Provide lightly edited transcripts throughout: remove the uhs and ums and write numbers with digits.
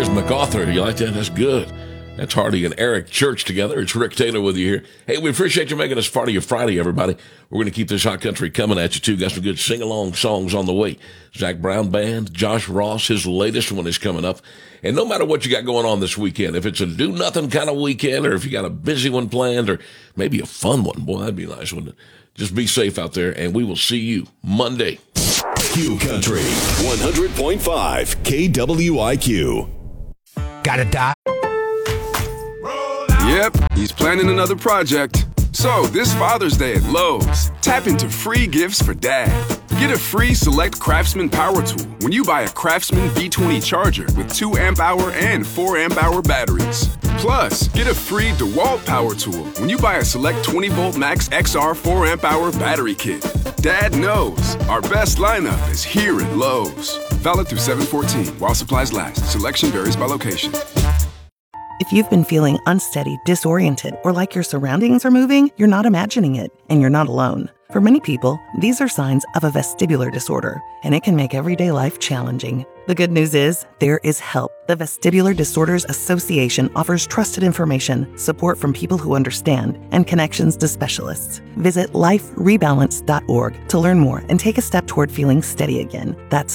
There's MacArthur. You like that? That's good. That's Hardy and Eric Church together. It's Rick Taylor with you here. Hey, we appreciate you making us part of your Friday, everybody. We're going to keep this hot country coming at you, too. Got some good sing-along songs on the way. Zach Brown Band, Josh Ross, his latest one is coming up. And no matter what you got going on this weekend, if it's a do-nothing kind of weekend or if you got a busy one planned or maybe a fun one, boy, that'd be nice, wouldn't it? Just be safe out there, and we will see you Monday. Q Country 100.5 KWIQ. Got it, Doc. Yep, he's planning another project. So, this Father's Day at Lowe's, tap into free gifts for Dad. Get a free Select Craftsman power tool when you buy a Craftsman V20 charger with 2 amp-hour and 4 amp-hour batteries. Plus, get a free DeWalt power tool when you buy a Select 20-volt Max XR 4 amp-hour battery kit. Dad knows our best lineup is here at Lowe's. Valid through 7/14 while supplies last. Selection varies by location. If you've been feeling unsteady, disoriented, or like your surroundings are moving, you're not imagining it, and you're not alone. For many people, these are signs of a vestibular disorder, and it can make everyday life challenging. The good news is, there is help. The Vestibular Disorders Association offers trusted information, support from people who understand, and connections to specialists. Visit liferebalance.org to learn more and take a step toward feeling steady again. That's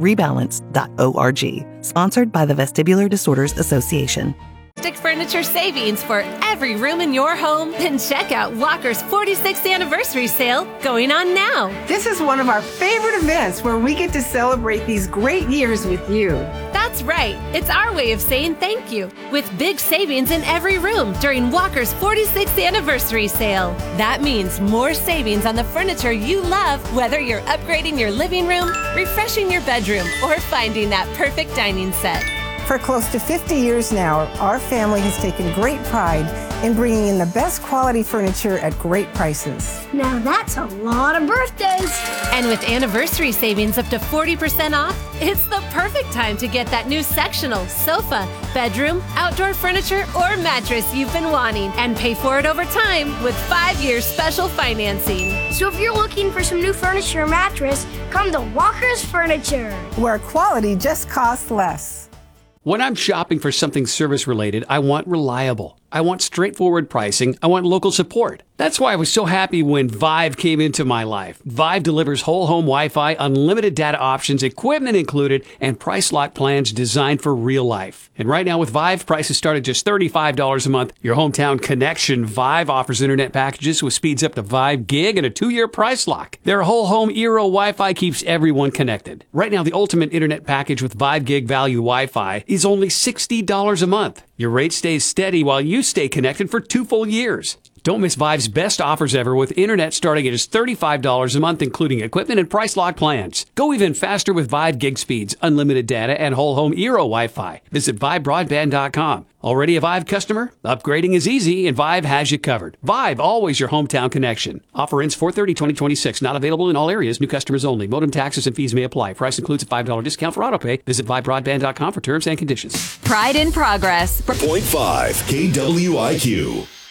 liferebalance.org. Sponsored by the Vestibular Disorders Association. Furniture savings for every room in your home, then check out Walker's 46th anniversary sale going on now. This is one of our favorite events where we get to celebrate these great years with you. That's right. It's our way of saying thank you, with big savings in every room during Walker's 46th anniversary sale. That means more savings on the furniture you love, whether you're upgrading your living room, refreshing your bedroom, or finding that perfect dining set. For close to 50 years now, our family has taken great pride in bringing in the best quality furniture at great prices. Now that's a lot of birthdays. And with anniversary savings up to 40% off, it's the perfect time to get that new sectional, sofa, bedroom, outdoor furniture, or mattress you've been wanting and pay for it over time with 5 years special financing. So if you're looking for some new furniture or mattress, come to Walker's Furniture, where quality just costs less. When I'm shopping for something service-related, I want reliable. I want straightforward pricing. I want local support. That's why I was so happy when Vive came into my life. Vive delivers whole home Wi-Fi, unlimited data options, equipment included, and price lock plans designed for real life. And right now with Vive, prices start at just $35 a month. Your hometown connection, Vive offers internet packages with speeds up to 5 gig and a 2-year price lock. Their whole home Eero Wi-Fi keeps everyone connected. Right now, the ultimate internet package with 5 gig value Wi-Fi is only $60 a month. Your rate stays steady while you stay connected for 2 full years. Don't miss Vive's best offers ever with internet starting at just $35 a month, including equipment and price lock plans. Go even faster with Vive gig speeds, unlimited data, and whole home Eero Wi-Fi. Visit ViveBroadband.com. Already a Vive customer? Upgrading is easy, and Vive has you covered. Vive, always your hometown connection. Offer ends 4/30/2026. Not available in all areas. New customers only. Modem taxes and fees may apply. Price includes a $5 discount for autopay. Visit ViveBroadband.com for terms and conditions. Pride in Progress. 0.5 KWIQ.